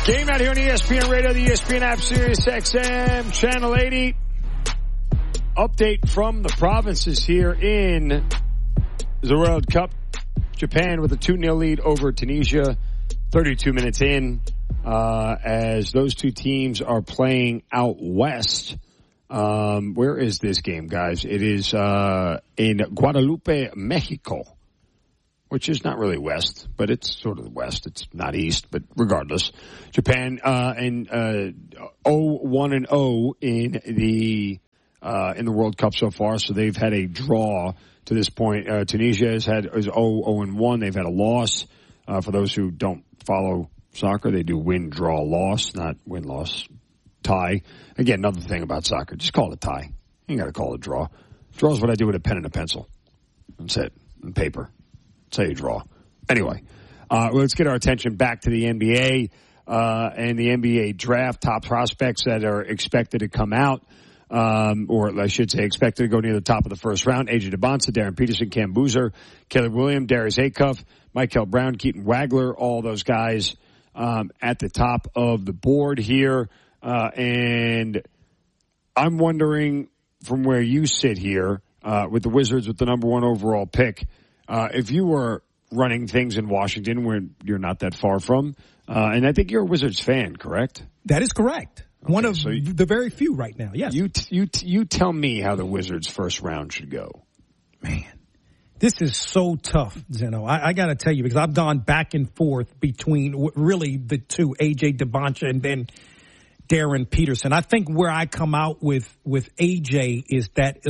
Game out here on ESPN Radio, the ESPN app, Sirius XM, Channel 80. Update from the provinces here in the World Cup. Japan with a 2-0 lead over Tunisia, 32 minutes in, as those two teams are playing out west. Where is this game, guys? It is in Guadalupe, Mexico, which is not really west, but it's sort of the west. It's not east, but regardless. Japan and 0-1-0 in the World Cup so far, so they've had a draw to this point. Tunisia is 0-1. They've had a loss. For those who don't follow soccer, they do win, draw, loss, not win, loss, tie. Again, another thing about soccer, just call it a tie. You ain't got to call it a draw. Draw is what I do with a pen and a pencil. That's it, and paper. That's how you draw. Anyway, let's get our attention back to the NBA and the NBA draft. Top prospects that are expected to come out, or I should say expected to go near the top of the first round. AJ Debonsa, Darren Peterson, Cam Boozer, Caleb Williams, Darius Acuff, Michael Brown, Keaton Wagler, all those guys at the top of the board here. And I'm wondering from where you sit here with the Wizards with the number 1 overall pick, if you were running things in Washington where you're not that far from, and I think you're a Wizards fan, correct? That is correct. Okay, one of the very few right now, yes. You tell me how the Wizards' first round should go. Man, this is so tough, Zeno. I got to tell you, because I've gone back and forth between really the two, A.J. Debonsa and then Darren Peterson. I think where I come out with A.J. is that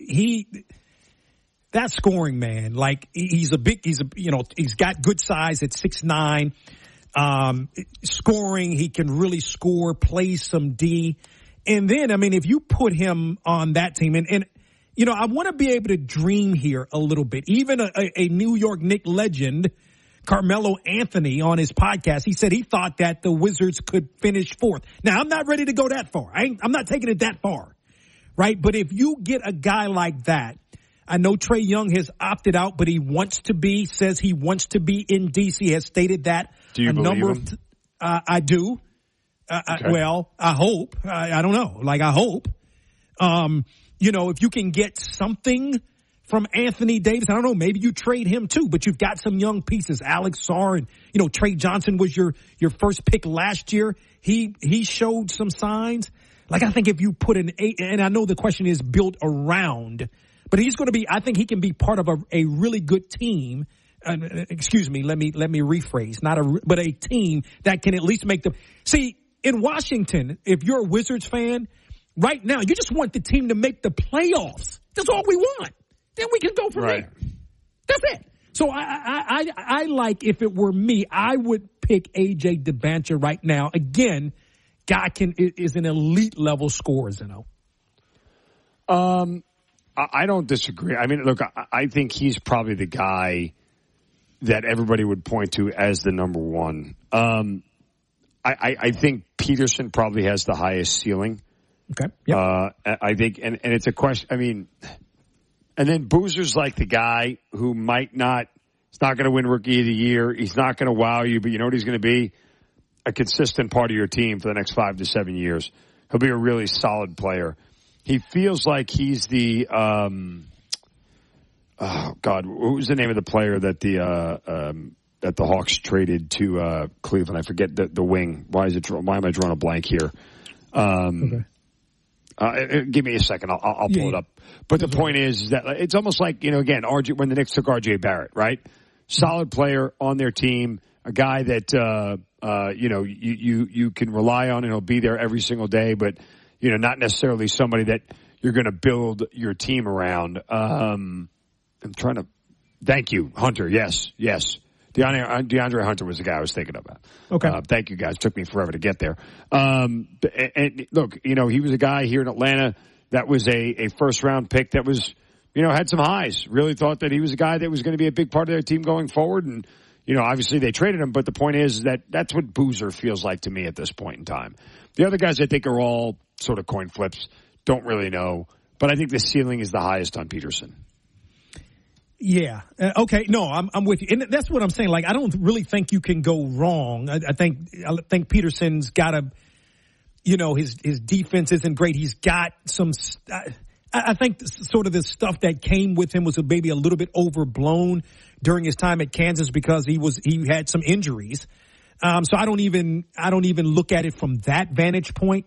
that scoring, man, like he's got good size at 6'9". Scoring, he can really score, play some D. And then, I mean, if you put him on that team, and you know, I want to be able to dream here a little bit. Even a New York Knicks legend, Carmelo Anthony, on his podcast, he said he thought that the Wizards could finish 4th. Now, I'm not ready to go that far. I'm not taking it that far, right? But if you get a guy like that, I know Trae Young has opted out, but he says he wants to be in D.C., has stated that. Do you believe him? I do. Okay. Well, I hope. I don't know. Like, I hope. You know, if you can get something from Anthony Davis, I don't know, maybe you trade him too, but you've got some young pieces. Alex Sarr and, you know, Trey Johnson was your first pick last year. He showed some signs. Like, I think if you put an 8, and I know the question is built around, but he's going to be, I think he can be part of a really good team. Excuse me, let me rephrase. But a team that can at least make see, in Washington, if you're a Wizards fan, right now, you just want the team to make the playoffs. That's all we want. Then we can go from there. That's it. So I like, if it were me, I would pick A.J. Debonsa right now. Again, guy is an elite level scorer, Zeno. I don't disagree. I mean, look, I think he's probably the guy that everybody would point to as the number 1. I think Peterson probably has the highest ceiling. Okay. Yep. I think, and it's a question, I mean, and then Boozer's like the guy who he's not going to win Rookie of the Year. He's not going to wow you, but you know what he's going to be? A consistent part of your team for the next 5 to 7 years. He'll be a really solid player. He feels like he's the, oh God, what was the name of the player that the Hawks traded to Cleveland? I forget the wing. Why am I drawing a blank here? Okay. Give me a second. I'll pull it up. But the point is that it's almost like, you know, again, when the Knicks took R.J. Barrett, right? Solid player on their team, a guy that you know, you can rely on and he'll be there every single day, but you know, not necessarily somebody that you're going to build your team around. I'm trying to. Thank you, Hunter. Yes. DeAndre Hunter was the guy I was thinking about. Okay. Thank you, guys. It took me forever to get there. And look, you know, he was a guy here in Atlanta that was a first-round pick that was, you know, had some highs. Really thought that he was a guy that was going to be a big part of their team going forward. And, you know, obviously they traded him, but the point is that that's what Boozer feels like to me at this point in time. The other guys I think are all sort of coin flips. Don't really know. But I think the ceiling is the highest on Peterson. Yeah. Okay. No, I'm with you. And that's what I'm saying. Like, I don't really think you can go wrong. I think Peterson's got a, his defense isn't great. He's got some, I think sort of the stuff that came with him was maybe a little bit overblown during his time at Kansas because he had some injuries. So I don't even look at it from that vantage point.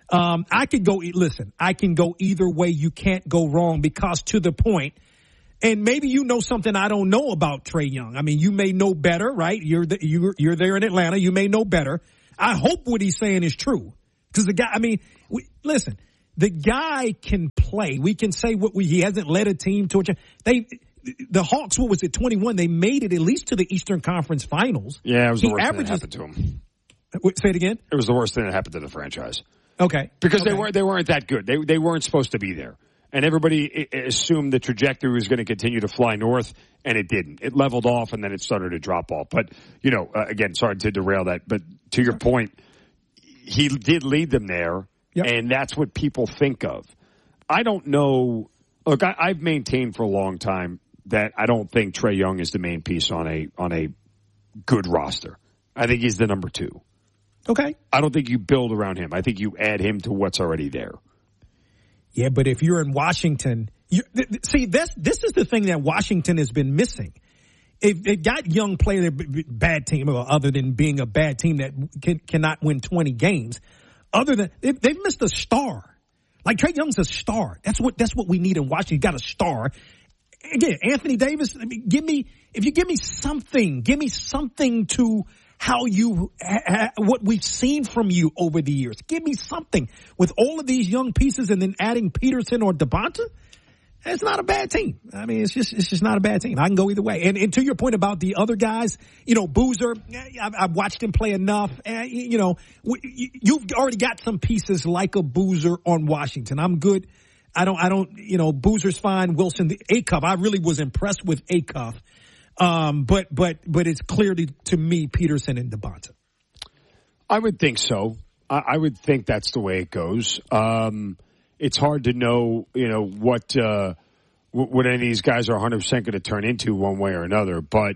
I can go either way. You can't go wrong because to the point, and maybe you know something I don't know about Trae Young. I mean, you may know better, right? You're there in Atlanta. You may know better. I hope what he's saying is true because the guy, listen, the guy can play. We can say he hasn't led a team to the Hawks, 21? They made it at least to the Eastern Conference Finals. Yeah, it was the worst thing that happened to him. Say it again? It was the worst thing that happened to the franchise. Okay. Because they weren't that good. They weren't supposed to be there. And everybody assumed the trajectory was going to continue to fly north, and it didn't. It leveled off, and then it started to drop off. But, again, sorry to derail that, but to your point, he did lead them there, yep. And that's what people think of. I don't know. Look, I've maintained for a long time that I don't think Trae Young is the main piece on a good roster. I think he's the number 2. Okay. I don't think you build around him. I think you add him to what's already there. Yeah, but if you're in Washington, this is the thing that Washington has been missing. They've got young players, bad team, other than being a bad team that cannot win 20 games. Other than they've missed a star. Like Trae Young's a star. That's what we need in Washington. You got a star. Again, Anthony Davis. Give me something to how what we've seen from you over the years. Give me something with all of these young pieces, and then adding Peterson or Devonta. It's not a bad team. I mean, it's just not a bad team. I can go either way. And to your point about the other guys, Boozer, I've watched him play enough. You've already got some pieces like a Boozer on Washington. I'm good. I don't, Boozer's fine. Wilson, Acuff, I really was impressed with Acuff. But it's clearly to me, Peterson and Devonta. I would think so. I would think that's the way it goes. It's hard to know, what any of these guys are 100% going to turn into one way or another. But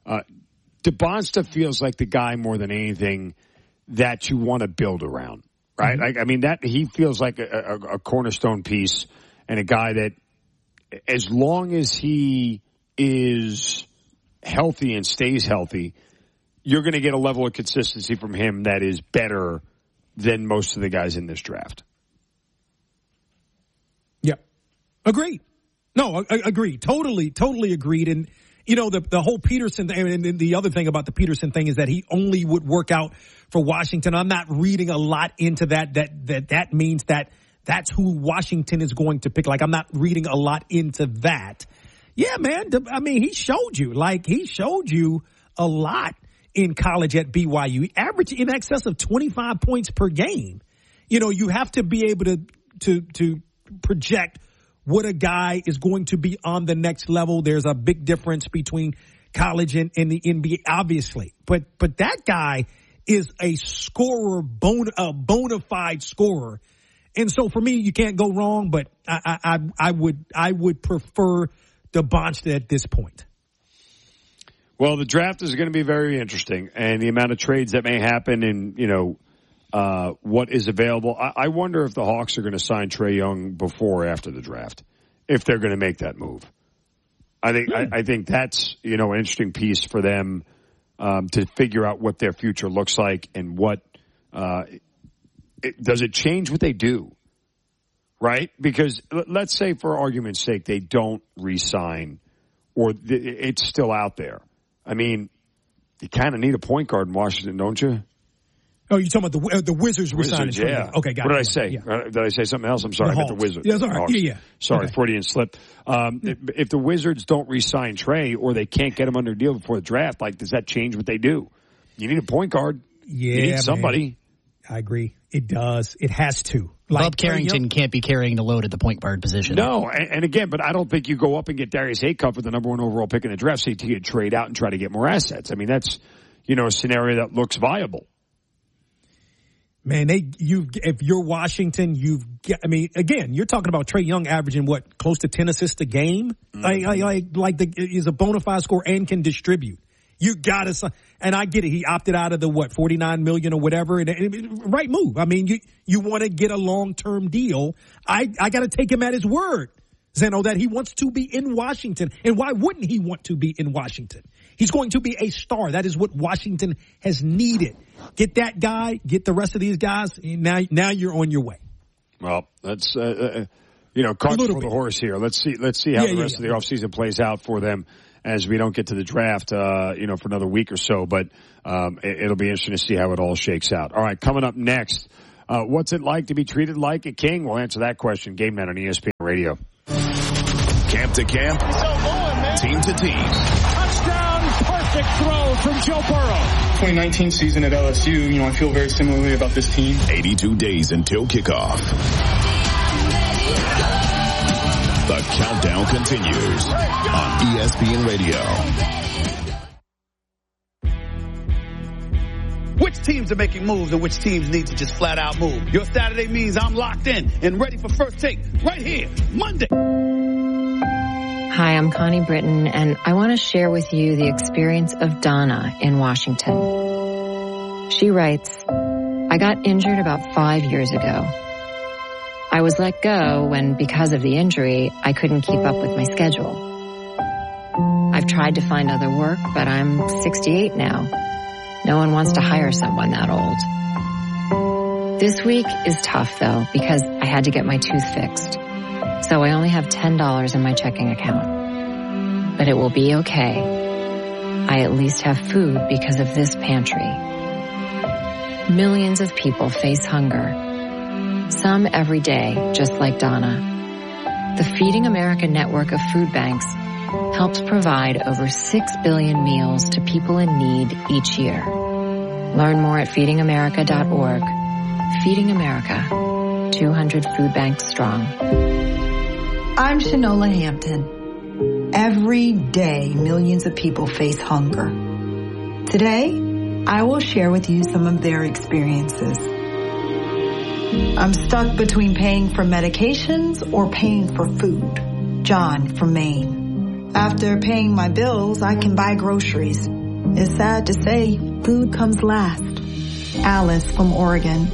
Devonta feels like the guy more than anything that you want to build around, right? Mm-hmm. That he feels like a cornerstone piece and a guy that, as long as he is healthy and stays healthy, you're going to get a level of consistency from him that is better than most of the guys in this draft. Yep. Agreed. No, agreed. Totally agreed. And, the whole Peterson thing, and the other thing about the Peterson thing is that he only would work out for Washington. I'm not reading a lot into that means that that's who Washington is going to pick. Like, I'm not reading a lot into that. Yeah, man. He showed you a lot in college at BYU. He averaged in excess of 25 points per game. You have to be able to project what a guy is going to be on the next level. There's a big difference between college and the NBA, obviously. But that guy is a scorer, a bona fide scorer. And so for me, you can't go wrong, but I would prefer Devonta at this point. Well, the draft is going to be very interesting, and the amount of trades that may happen and, what is available. I wonder if the Hawks are going to sign Trae Young before or after the draft, if they're going to make that move. I think that's, an interesting piece for them to figure out what their future looks like and what does it change what they do, right? Because let's say, for argument's sake, they don't re-sign or it's still out there. You kind of need a point guard in Washington, don't you? Oh, you're talking about the Wizards resigning? Yeah. Okay, got it. What did I say? Yeah. Did I say something else? I'm sorry. I meant the Wizards. Yeah, sorry. Yeah. Sorry, okay. Freudian slip. If the Wizards don't re-sign Trae or they can't get him under deal before the draft, does that change what they do? You need a point guard. Yeah, you need somebody. Man. I agree. It does. It has to. Bob Carrington can't be carrying the load at the point guard position. No, and again, but I don't think you go up and get Darius Acuff with the number 1 overall pick in the draft so you can trade out and try to get more assets. That's, a scenario that looks viable. Man, if you're Washington, again, you're talking about Trae Young averaging what, close to 10 assists a game? Is a bona fide scorer and can distribute. You gotta, and I get it. He opted out of the $49 million or whatever, and right move. I mean, you want to get a long-term deal. I gotta take him at his word, Zeno, that he wants to be in Washington. And why wouldn't he want to be in Washington? He's going to be a star. That is what Washington has needed. Get that guy, get the rest of these guys. Now you're on your way. Well, that's, cart before the horse here. Let's see how the rest of the offseason plays out for them as we don't get to the draft, for another week or so. But, it'll be interesting to see how it all shakes out. All right. Coming up next, what's it like to be treated like a king? We'll answer that question. Game Night on ESPN Radio. Camp to camp, team to team. Touchdown, perfect throw from Joe Burrow. 2019 season at LSU, I feel very similarly about this team. 82 days until kickoff. The countdown continues on ESPN Radio. Which teams are making moves and which teams need to just flat out move? Your Saturday means I'm locked in and ready for First Take right here, Monday. Hi, I'm Connie Britton, and I want to share with you the experience of Donna in Washington. She writes, I got injured about 5 years ago. I was let go when, because of the injury, I couldn't keep up with my schedule. I've tried to find other work, but I'm 68 now. No one wants to hire someone that old. This week is tough, though, because I had to get my tooth fixed. So I only have $10 in my checking account. But it will be okay. I at least have food because of this pantry. Millions of people face hunger. Some every day, just like Donna. The Feeding America network of food banks helps provide over 6 billion meals to people in need each year. Learn more at feedingamerica.org. Feeding America, 200 food banks strong. I'm Shanola Hampton. Every day, millions of people face hunger. Today, I will share with you some of their experiences. I'm stuck between paying for medications or paying for food. John from Maine. After paying my bills, I can buy groceries. It's sad to say, food comes last. Alice from Oregon.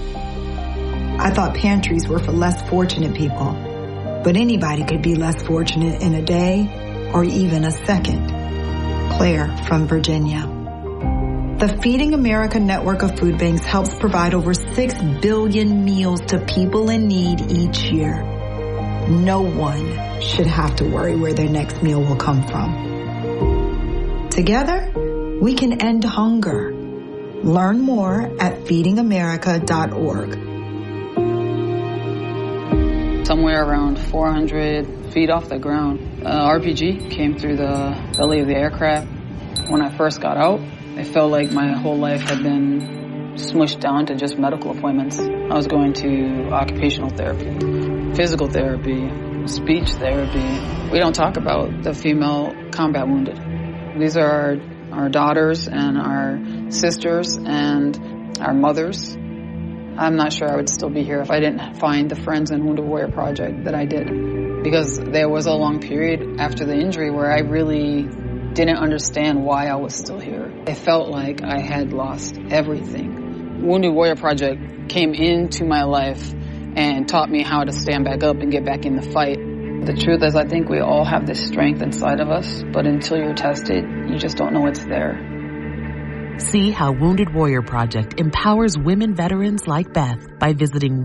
I thought pantries were for less fortunate people. But anybody could be less fortunate in a day or even a second. Claire from Virginia. The Feeding America network of food banks helps provide over 6 billion meals to people in need each year. No one should have to worry where their next meal will come from. Together, we can end hunger. Learn more at feedingamerica.org. Somewhere around 400 feet off the ground, RPG came through the belly of the aircraft. When I first got out, I felt like my whole life had been smushed down to just medical appointments. I was going to occupational therapy, physical therapy, speech therapy. We don't talk about the female combat wounded. These are our daughters and our sisters and our mothers. I'm not sure I would still be here if I didn't find the Friends and Wounded Warrior Project that I did. Because there was a long period after the injury where I really didn't understand why I was still here. I felt like I had lost everything. Wounded Warrior Project came into my life and taught me how to stand back up and get back in the fight. The truth is, I think we all have this strength inside of us, but until you're tested, you just don't know it's there. See how Wounded Warrior Project empowers women veterans like Beth by visiting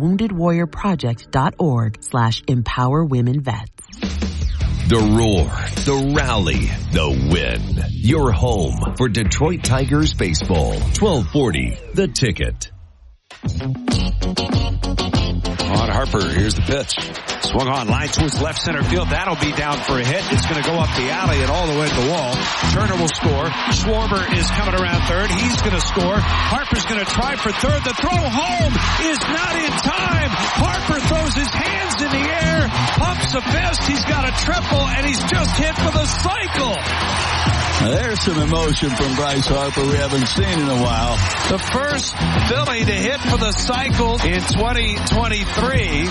woundedwarriorproject.org/empowerwomenvets. The roar, the rally, the win. Your home for Detroit Tigers baseball. 1240, The Ticket. All Harper. Here's the pitch. Swung on, line towards left center field. That'll be down for a hit. It's going to go up the alley and all the way to the wall. Turner will score. Schwarber is coming around third. He's going to score. Harper's going to try for third. The throw home is not in time. Harper throws his hands in the air, pumps a fist. He's got a triple, and he's just hit for the cycle. There's some emotion from Bryce Harper we haven't seen in a while. The first Philly to hit for the cycle in 2023.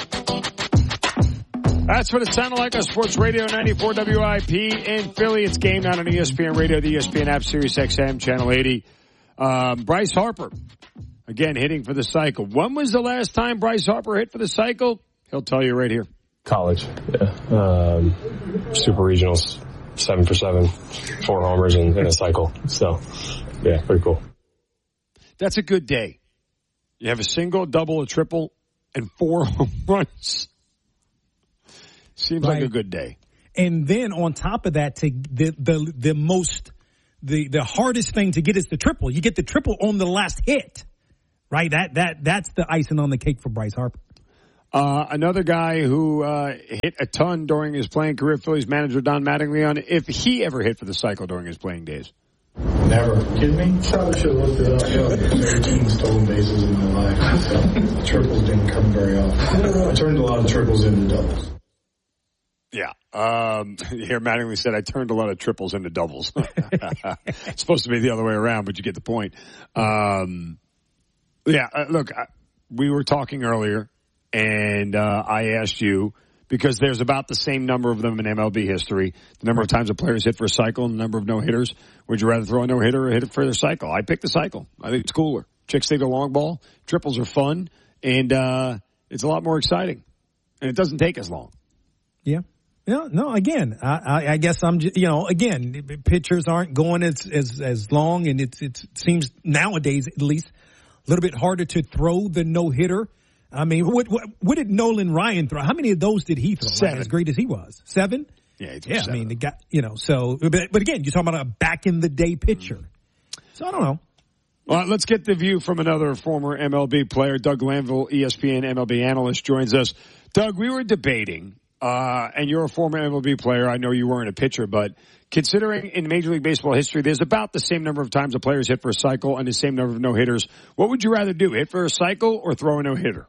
That's what it sounded like on Sports Radio 94 WIP in Philly. It's Game Night on ESPN Radio, the ESPN app, Sirius XM, Channel 80. Bryce Harper, again, hitting for the cycle. When was the last time Bryce Harper hit for the cycle? He'll tell you right here. College, yeah. Super regionals, 7 for 7, 4 homers in a cycle. So, yeah, pretty cool. That's a good day. You have a single, double, a triple, and 4 home runs. Seems like a good day. And then on top of that, the hardest thing to get is the triple. You get the triple on the last hit, right? That's the icing on the cake for Bryce Harper. Another guy who hit a ton during his playing career, Phillies manager Don Mattingly, if he ever hit for the cycle during his playing days. Never. Kidding me? Probably should have looked it up. 13 stolen bases in my life, so triples didn't come very often. I turned a lot of triples into doubles. Yeah. Here Mattingly said, I turned a lot of triples into doubles. It's supposed to be the other way around, but you get the point. Look, we were talking earlier, and I asked you, because there's about the same number of them in MLB history, the number of times a player's hit for a cycle and the number of no-hitters. Would you rather throw a no-hitter or hit it for the cycle? I picked the cycle. I think it's cooler. Chicks take the long ball. Triples are fun, and it's a lot more exciting. And it doesn't take as long. Yeah. No, again, I guess again, pitchers aren't going as long, and it seems nowadays, at least, a little bit harder to throw the no-hitter. I mean, what did Nolan Ryan throw? How many of those did he throw? 7. As great as he was. 7? Yeah, he threw 7. I mean, the guy, so, but again, you're talking about a back-in-the-day pitcher. So I don't know. Well, let's get the view from another former MLB player. Doug Glanville, ESPN MLB analyst, joins us. Doug, we were debating, and you're a former MLB player. I know you weren't a pitcher, but considering in Major League Baseball history, there's about the same number of times a player's hit for a cycle and the same number of no-hitters. What would you rather do, hit for a cycle or throw a no-hitter?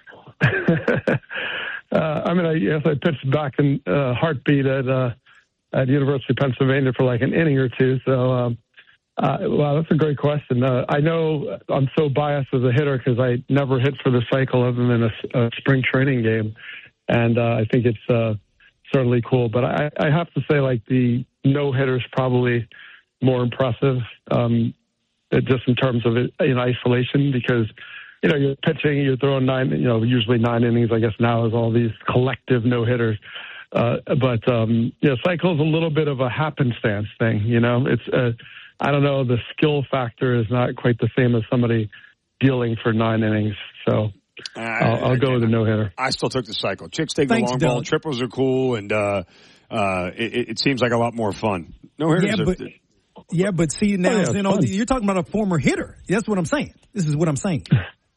I guess I pitched back in Heartbeat at University of Pennsylvania for like an inning or two. So, wow, that's a great question. I know I'm so biased as a hitter because I never hit for the cycle other than a spring training game. And I think it's certainly cool. But I have to say, like, the no-hitter's probably more impressive just in terms of it in isolation because, you're pitching, you're throwing usually 9 innings, I guess now is all these collective no-hitters. But cycle's a little bit of a happenstance thing, It's, I don't know, the skill factor is not quite the same as somebody dealing for 9 innings. So I'll go with a no-hitter. I still took the cycle. Chicks take the long ball. Triples are cool, and it seems like a lot more fun. No-hitters but see, now you're talking about a former hitter. That's what I'm saying. This is what I'm saying.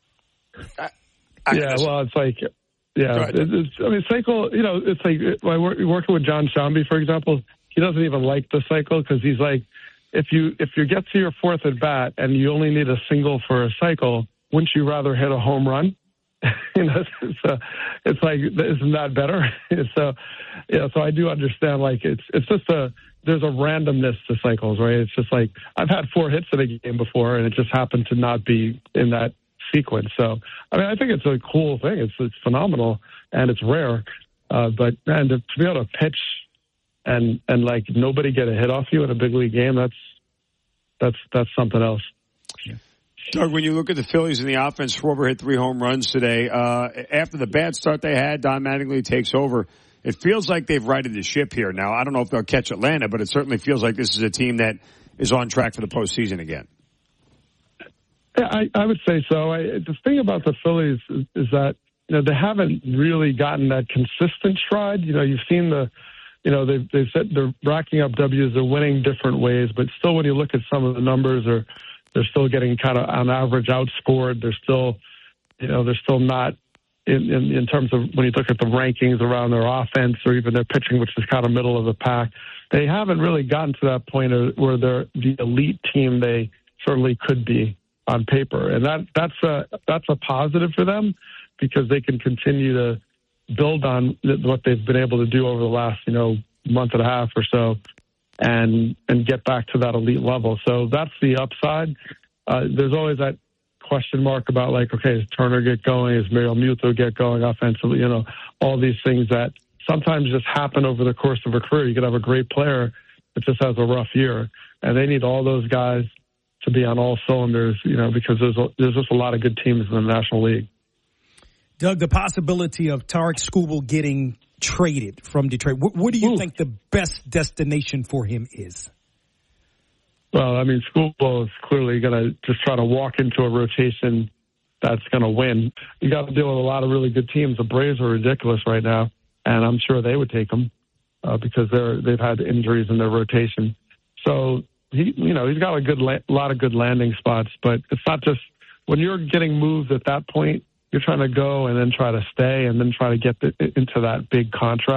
It's like, cycle, it's like working with John Shambi, for example, he doesn't even like the cycle because he's like, if you get to your 4th at bat and you only need a single for a cycle, wouldn't you rather hit a home run? It's like, isn't that better? So I do understand, like, it's just there's a randomness to cycles, right? It's just like, I've had 4 hits in a game before and it just happened to not be in that sequence. So, I think it's a cool thing. It's phenomenal and it's rare. But man, to be able to pitch and like nobody get a hit off you in a big league game, that's something else. Doug, when you look at the Phillies and the offense, Schwarber hit 3 home runs today. After the bad start they had, Don Mattingly takes over. It feels like they've righted the ship here. Now, I don't know if they'll catch Atlanta, but it certainly feels like this is a team that is on track for the postseason again. Yeah, I would say so. The thing about the Phillies is that, they haven't really gotten that consistent stride. You've seen they've said they're racking up W's, they're winning different ways, but still when you look at some of the numbers, they're still getting kind of on average outscored. They're still, they're still not, in terms of when you look at the rankings around their offense or even their pitching, which is kind of middle of the pack. They haven't really gotten to that point where they're the elite team they certainly could be on paper. And that's a positive for them because they can continue to build on what they've been able to do over the last, month and a half or so and get back to that elite level. So that's the upside. There's always that question mark about okay, does Turner get going? Does Mario Muto get going offensively? All these things that sometimes just happen over the course of a career. You could have a great player that just has a rough year, and they need all those guys to be on all cylinders, because there's just a lot of good teams in the National League. Doug, the possibility of Tarik Skubal getting traded from Detroit, what do you think the best destination for him is? Well, Skubal is clearly going to just try to walk into a rotation that's going to win. You got to deal with a lot of really good teams. The Braves are ridiculous right now, and I'm sure they would take him because they've had injuries in their rotation. So he's got a lot of good landing spots, but it's not just when you're getting moved at that point. You're trying to go and then try to stay and then try to get into that big contract.